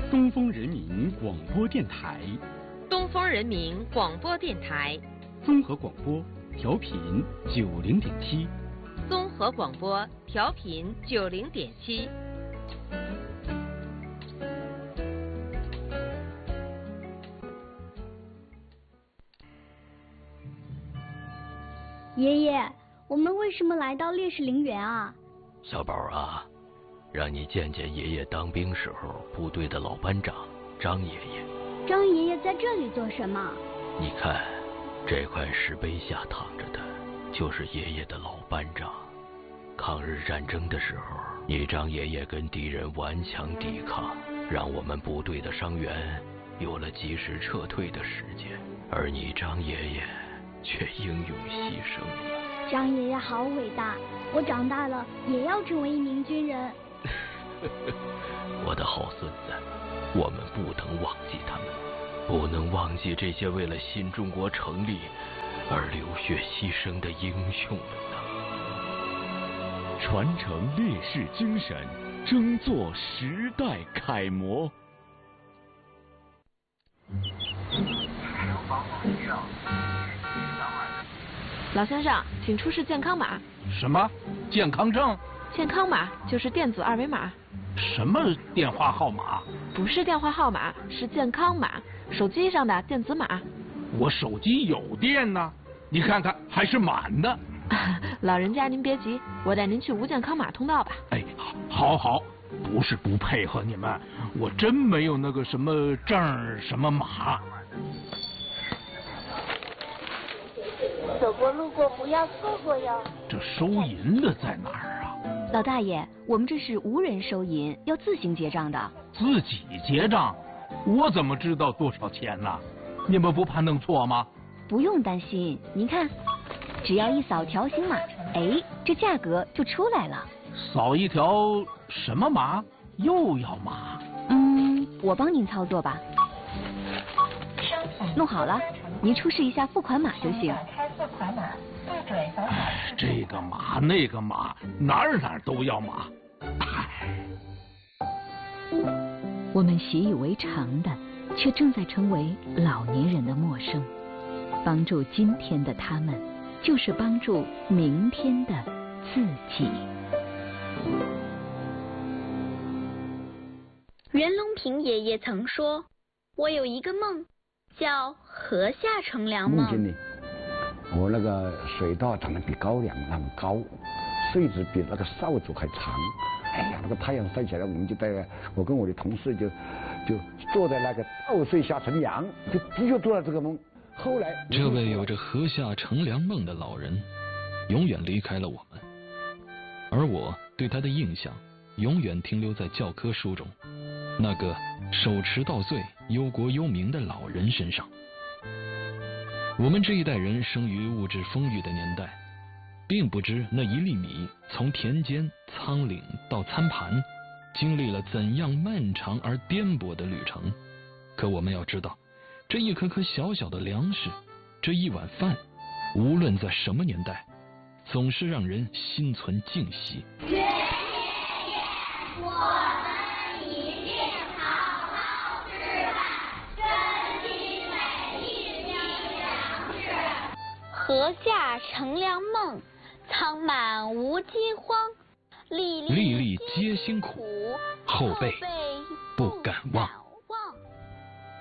东风人民广播电台， 东风人民广播电台， 综合广播，调频90.7， 综合广播，调频90.7。 爷爷，我们为什么来到烈士陵园啊？ 小宝啊，让你见见爷爷当兵时候部队的老班长张爷爷。 张爷爷在这里做什么？ 你看，这块石碑下躺着的，就是爷爷的老班长。抗日战争的时候，你张爷爷跟敌人顽强抵抗，让我们部队的伤员有了及时撤退的时间，而你张爷爷却英勇牺牲了。 张爷爷好伟大，我长大了也要成为一名军人。 我的好孙子，我们不能忘记他们，不能忘记这些为了新中国成立而流血牺牲的英雄们呐！ 传承烈士精神，争做时代楷模。 老先生，请出示健康码。 什么？健康证？ 健康码就是电子二维码。 什么电话号码？ 不是电话号码，是健康码，手机上的电子码。 我手机有电呢，你看看还是满的。 老人家您别急，我带您去无健康码通道吧。 哎，好，不是不配合你们，我真没有那个什么证什么码。 走过路过不要错过哟。 这收银的在哪儿啊？ 老大爷，我们这是无人收银，要自行结账的。 自己结账？我怎么知道多少钱呢？你们不怕弄错吗？ 不用担心，您看，只要一扫条形码，哎，这价格就出来了。 扫一条什么码？又要码？ 我帮您操作吧。弄好了，您出示一下付款码就行。 这个码那个码，哪儿都要码。 我们习以为常的，却正在成为老年人的陌生。帮助今天的他们，就是帮助明天的自己。 袁隆平爷爷曾说：“我有一个梦，叫河下乘凉梦。” 梦见你，我那个水稻长得比高粱那么高，穗子比那个扫帚还长。哎呀，那个太阳晒起来，我们就我跟我的同事就坐在那个稻穗下乘凉，就做了这个梦。后来， 这位有着河下乘凉梦的老人，永远离开了我们，而我对他的印象，永远停留在教科书中那个手持稻穗、忧国忧民的老人身上。我们这一代人生于物质丰裕的年代，并不知那一粒米从田间、仓廪到餐盘，经历了怎样漫长而颠簸的旅程。可我们要知道，这一颗颗小小的粮食，这一碗饭，无论在什么年代，总是让人心存敬惜。 爷爷，我们一定好好吃饭，珍惜每一粒粮食。 河下乘凉梦，仓满无饥荒，粒粒粒皆辛苦，后辈不敢忘。